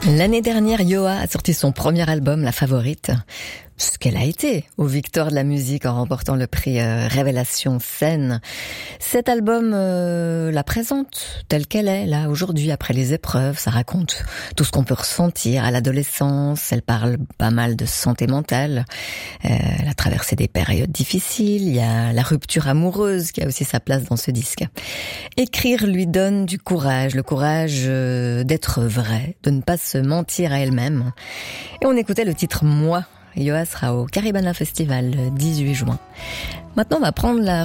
L'année dernière, Yoa a sorti son premier album, La Favorite, ce qu'elle a été aux Victoires de la musique en remportant le prix Révélation Scène. Cet album la présente telle qu'elle est, là, aujourd'hui, après les épreuves. Ça raconte tout ce qu'on peut ressentir à l'adolescence. Elle parle pas mal de santé mentale. Elle a traversé des périodes difficiles. Il y a la rupture amoureuse qui a aussi sa place dans ce disque. Écrire lui donne du courage, le courage d'être vrai, de ne pas se mentir à elle-même. Et on écoutait le titre « Moi ». Yoa sera au Caribana Festival le 18 juin. Maintenant, on va prendre la